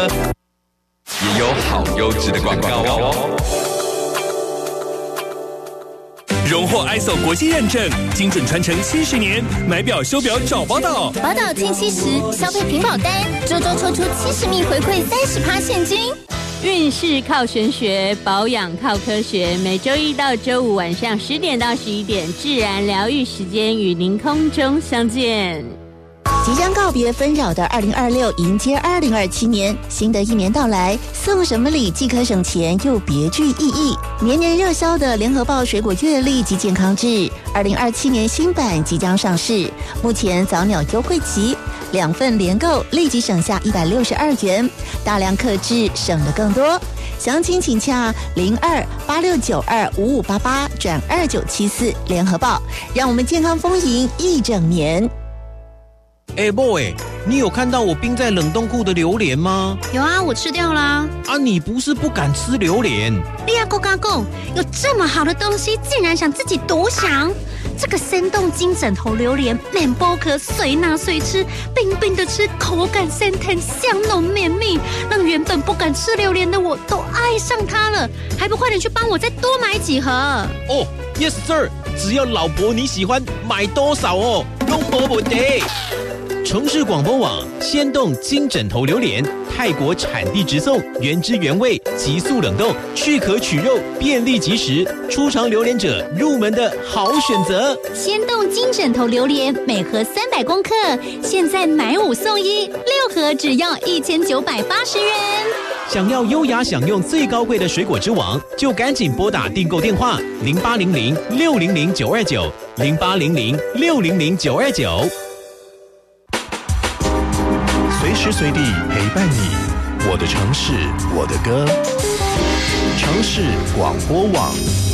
呢，也有好优质的广告哦。荣获 ISO 国际认证，精准传承70年，买表修表找宝岛。 宝岛近70，消费屏保单，周周抽出70名回馈30%现金。 运势靠玄学，保养靠科学。每周一到周五晚上10点到11点，自然疗愈时间与您空中相见。 即将告别纷扰的2026，迎接2027年，新的一年到来，送什么礼既可省钱又别具意义。年年热销的联合报水果月历及健康志，2027年新版即将上市，目前早鸟优惠期，2份连购立即省下162元，大量客制省得更多。详情请洽0286925588转2974联合报，让我们健康丰盈一整年。 boy， 你有看到我冰在冷冻库的榴莲吗？ 有啊，我吃掉啦。 你不是不敢吃榴莲？ 你也够敢讲，有这么好的东西，竟然想自己独享？这个生动金枕头榴莲，面包壳随拿随吃，冰冰的吃，口感鲜甜，香浓绵密，让原本不敢吃榴莲的我都爱上它了。还不快点去帮我再多买几盒 ？Yes sir， 只要老婆你喜欢，买多少都没问题。城市广播网鲜冻金枕头榴莲，泰国产地直送，原汁原味，急速冷冻，去壳取肉，便利即食，初尝榴莲者入门的好选择。 鲜冻金枕头榴莲，每盒300公克，现在买5送1，6盒只要1980元。 想要优雅享用最高贵的水果之王，就赶紧拨打订购电话0800-600-929，0800-600-929。 随时随地陪伴你，我的城市，我的歌。城市广播网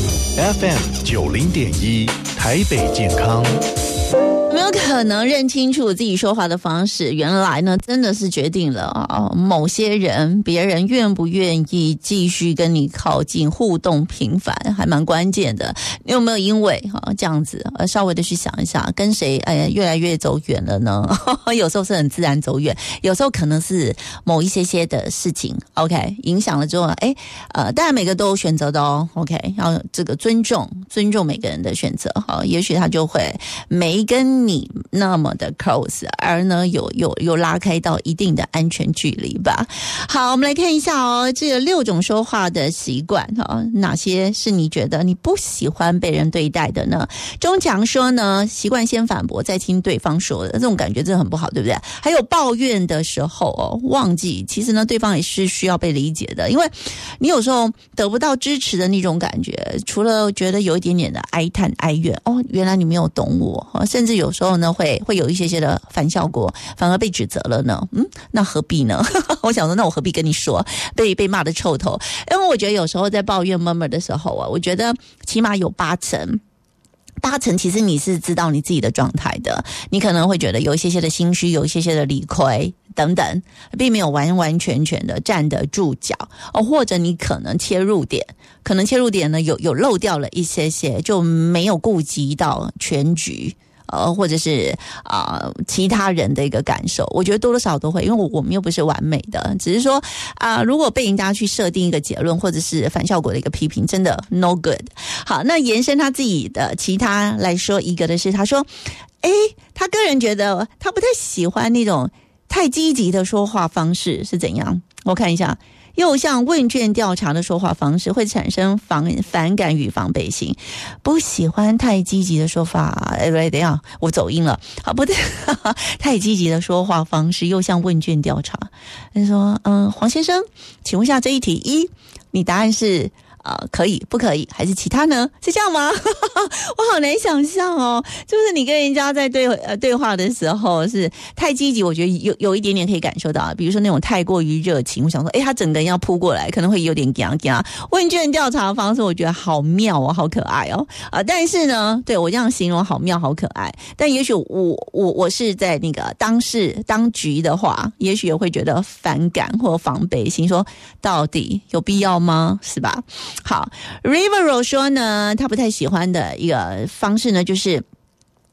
FM90.1，台北健康。 有没有可能认清楚自己说话的方式，原来呢真的是决定了某些人别人愿不愿意继续跟你靠近，互动频繁还蛮关键的。你有没有因为这样子稍微的去想一下，跟谁越来越走远了呢？有时候是很自然走远，有时候可能是某一些的事情 OK 影响了之后当然每个都有选择的OK 要这个尊重每个人的选择也许他就会没跟你那么的 close， 而呢有拉开到一定的安全距离吧。好，我们来看一下这个6种说话的习惯哪些是你觉得你不喜欢被人对待的呢？钟强说呢，习惯先反驳再听对方说的，这种感觉真的很不好，对不对？还有抱怨的时候忘记其实呢对方也是需要被理解的，因为你有时候得不到支持的那种感觉，除了觉得有一点点的哀叹哀怨原来你没有懂我甚至有时候呢会有一些的反效果，反而被指责了呢那何必呢？我想说那我何必跟你说，被骂的臭头。因为我觉得有时候在抱怨 murmur 的时候我觉得起码有8成其实你是知道你自己的状态的，你可能会觉得有一些的心虚，有一些的理亏等等，并没有完完全全的站得住脚或者你可能切入点呢有漏掉了一些，就没有顾及到全局或者是其他人的一个感受。我觉得多多少少都会，因为我们又不是完美的，只是说如果被人家去设定一个结论或者是反效果的一个批评，真的 no good。 好，那延伸他自己的其他来说，一个的是他说他个人觉得他不太喜欢那种太积极的说话方式是怎样，我看一下。又像问卷调查的说话方式会产生反感与防备心，不喜欢太积极的说法。等一下我走音了，好，不对，太积极的说话方式又像问卷调查。他说黄先生，请问一下这一题1，你答案是可以不可以还是其他呢？是这样吗？我好难想象就是你跟人家在对话的时候是太积极，我觉得有一点点可以感受到，比如说那种太过于热情，我想说他整个人要扑过来可能会有点尴尬。问卷调查的方式我觉得好妙好可爱但是呢对我这样形容好妙好可爱，但也许我是在那个当局的话，也许也会觉得反感或防备心，说到底有必要吗？是吧？好， Rivero 说呢，他不太喜欢的一个方式呢，就是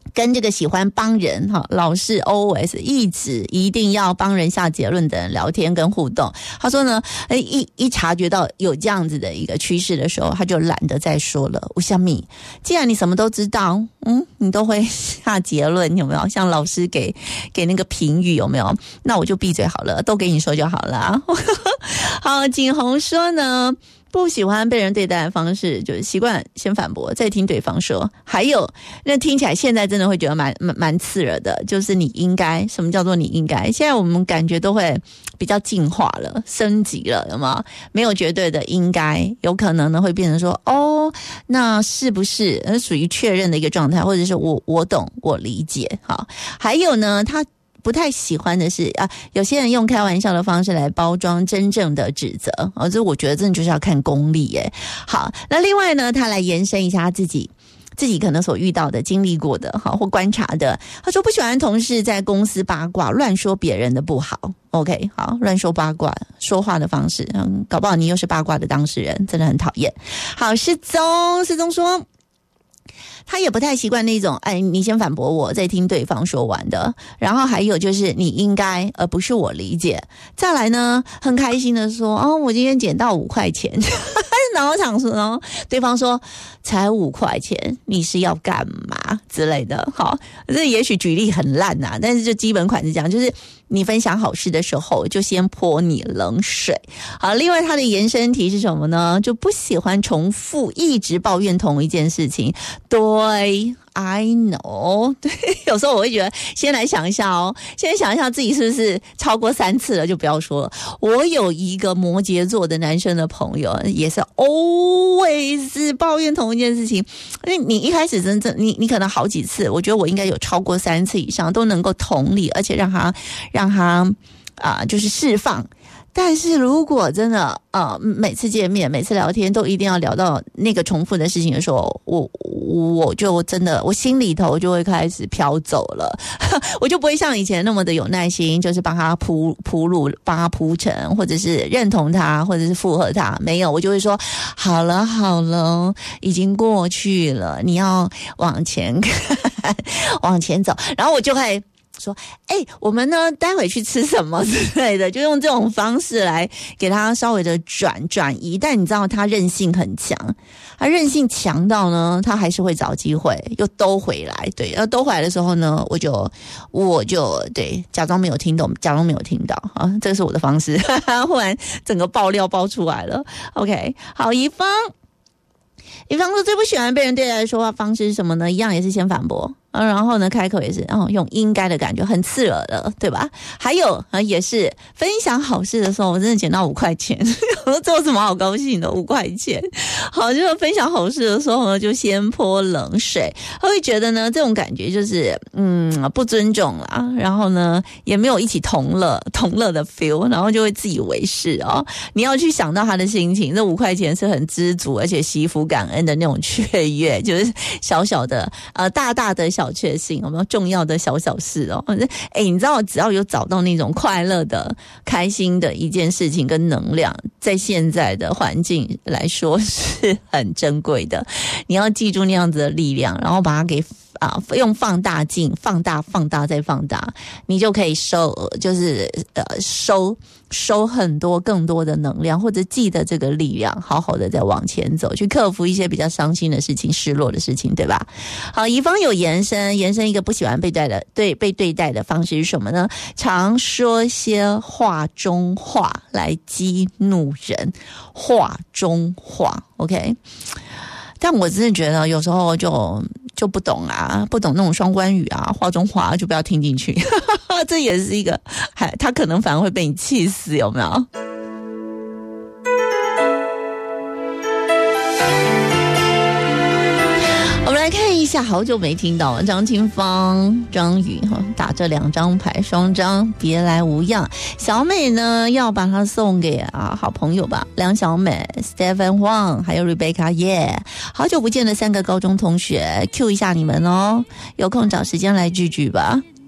跟这个喜欢帮人老是 always 一定要帮人下结论的人聊天跟互动。他说呢，一察觉到有这样子的一个趋势的时候，他就懒得再说了。吴香米，既然你什么都知道，你都会下结论，有没有？像老师给那个评语，有没有？那我就闭嘴好了，都给你说就好了。好，景洪说呢，不喜欢被人对待的方式就是习惯先反驳，再听对方说。还有，那听起来现在真的会觉得蛮刺耳的，就是你应该，什么叫做你应该？现在我们感觉都会比较进化了，升级了，有没有？没有绝对的应该，有可能呢会变成说，那是不是属于确认的一个状态，或者是我懂，我理解。好，还有呢，他不太喜欢的是有些人用开玩笑的方式来包装真正的指责，这我觉得真的就是要看功力耶。好，那另外呢，他来延伸一下他自己可能所遇到的、经历过的或观察的。他说不喜欢同事在公司八卦、乱说别人的不好。OK， 好，乱说八卦说话的方式，搞不好你又是八卦的当事人，真的很讨厌。好，世宗说，他也不太习惯那种你先反驳我再听对方说完的。然后还有就是你应该而不是我理解。再来呢，很开心的说我今天捡到5块钱然后想说对方说才5块钱你是要干嘛之类的。好，这也许举例很烂但是就基本款是这样，就是你分享好事的时候就先泼你冷水。好，另外他的延伸题是什么呢？就不喜欢重复一直抱怨同一件事情。对，I know， 对，有时候我会觉得先来想一下先想一下自己是不是超过3次了就不要说了。我有一个摩羯座的男生的朋友，也是 always 抱怨同一件事情。你一开始真正你可能好几次，我觉得我应该有超过3次以上都能够同理，而且让他就是释放。但是如果真的每次见面每次聊天都一定要聊到那个重复的事情的时候，我就真的我心里头就会开始飘走了我就不会像以前那么的有耐心，就是帮他铺路，帮他铺陈，或者是认同他，或者是附和他。没有，我就会说好了已经过去了，你要往前看往前走。然后我就会说我们呢待会去吃什么之类的，就用这种方式来给他稍微的转移。但你知道他韧性很强，他韧性强到呢他还是会找机会又兜回来。对，然后兜回来的时候呢，我就对假装没有听懂，假装没有听到这个是我的方式忽然整个爆料爆出来了。 OK， 好，一方说最不喜欢被人对待的说话方式是什么呢？一样也是先反驳然后呢开口也是用应该的感觉，很刺耳的，对吧？还有也是分享好事的时候，我真的捡到5块钱我说这有什么好高兴的，5块钱。好，就是分享好事的时候呢就先泼冷水，他会觉得呢这种感觉就是不尊重啦，然后呢也没有一起同乐的 feel， 然后就会自以为是你要去想到他的心情，这5块钱是很知足而且惜福感恩的那种雀跃，就是小小的大大的小确幸，有没有重要的小事你知道只要有找到那种快乐的开心的一件事情跟能量，在现在的环境来说是很珍贵的。你要记住那样子的力量，然后把它给用放大镜放大再放大，你就可以收很多更多的能量，或者记得这个力量，好好的再往前走，去克服一些比较伤心的事情、失落的事情，对吧？好，乙方有延伸一个不喜欢被对待的方式是什么呢？常说些话中话来激怒人，话中话 OK。但我真的觉得有时候就不懂不懂那种双关语话中话就不要听进去这也是一个他可能反而会被你气死，有没有？我们来看一下，好久没听到张清芳、张宇打这2张牌双张，别来无恙。小美呢要把它送给好朋友吧，梁小美、Stephen Huang 还有 Rebecca Ye， 好久不见的3个高中同学 ，Q 一下你们有空找时间来聚聚吧。